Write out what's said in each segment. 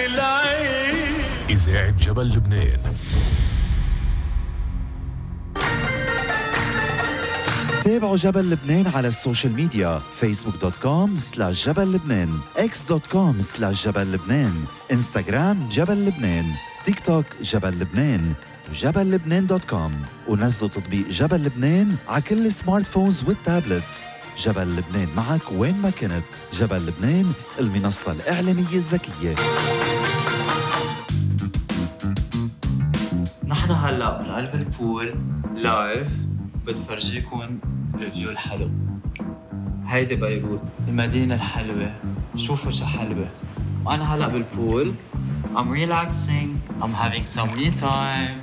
العين. إذاعة جبل لبنان. تابعوا جبل لبنان على السوشيال ميديا facebook.com/جبل لبنان x.com/جبل لبنان انستغرام جبل لبنان تيك توك جبل لبنان جبل لبنان.com ونزلوا تطبيق جبل لبنان على كل السمارت فونز والتابلتس. جبل لبنان معك وين ما كنت. جبل لبنان المنصة الإعلامية الذكية. نحن هلأ من قلب البول لايف بدي فرجيكم الفيو الحلو. هيدي بيروت المدينة الحلوة، شوفوا شو حلوة. وأنا هلأ بالبول I'm relaxing, I'm having some me time.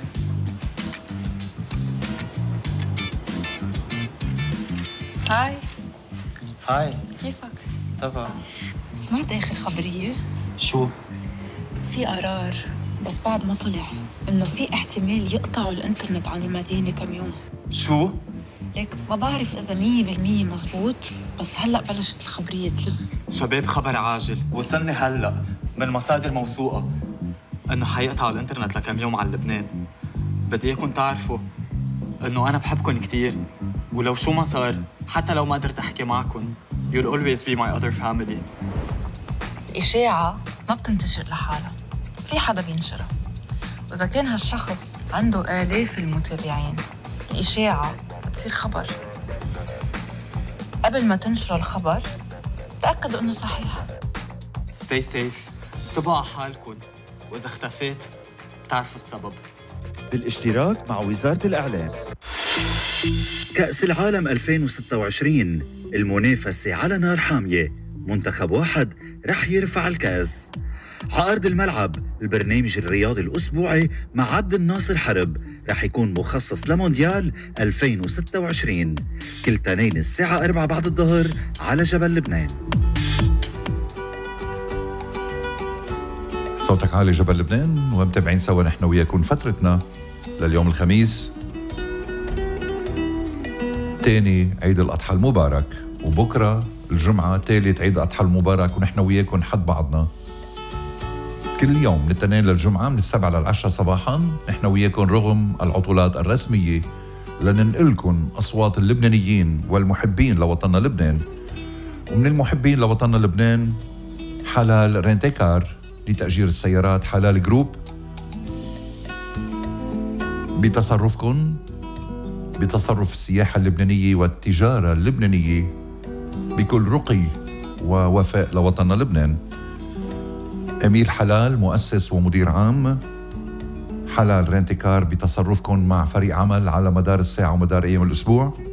هاي كيفك؟ سافا. سمعت آخر خبرية؟ شو؟ في قرار بس بعد ما طلع إنه في احتمال يقطعوا الإنترنت عن المدينة كم يوم. شو؟ ليك ما بعرف إذا 100% مزبوط، بس هلأ بلشت الخبرية تلف. شباب خبر عاجل وصلني هلأ من مصادر موثوقة إنه حيقطعوا الإنترنت لكم يوم على لبنان. بدي إياكم تعرفوا إنه أنا بحبكم كتير، ولو شو ما صار حتى لو ما قدرت أحكي معكم you'll always be my other family. الإشاعة ما بتنتشر لحالها، في حدا بينشرها، وإذا كان هالشخص عنده آلاف المتابعين الإشاعة بتصير خبر. قبل ما تنشروا الخبر تأكدوا إنه صحيح. Stay safe، تبقوا على حالكم، وإذا اختفيت تعرفوا السبب. بالاشتراك مع وزارة الإعلام. كأس العالم 2026 المنافسة على نار حامية. منتخب واحد رح يرفع الكأس. عقرض الملعب البرنامج الرياضي الأسبوعي مع عبد الناصر حرب رح يكون مخصص لمونديال 2026 كل تنين الساعة 4 بعد الظهر على جبل لبنان. صوتك عالي جبل لبنان، ومتابعين سوا نحن وياكم فترتنا لليوم الخميس تاني عيد الأضحى المبارك، وبكرة الجمعة تالت عيد الأضحى المبارك، ونحن وياكم حد بعضنا كل يوم من الاثنين للجمعة من 7 ل10 صباحا. نحن وياكم رغم العطلات الرسمية لننقلكم أصوات اللبنانيين والمحبين لوطننا لبنان. ومن المحبين لوطننا لبنان حلال رينتيكار لتأجير السيارات، حلال جروب، بتصرفكم بتصرف السياحة اللبنانية والتجارة اللبنانية بكل رقي ووفاء لوطننا لبنان. أمير حلال مؤسس ومدير عام حلال رينتيكار بتصرفكم مع فريق عمل على مدار الساعة ومدار أيام الأسبوع.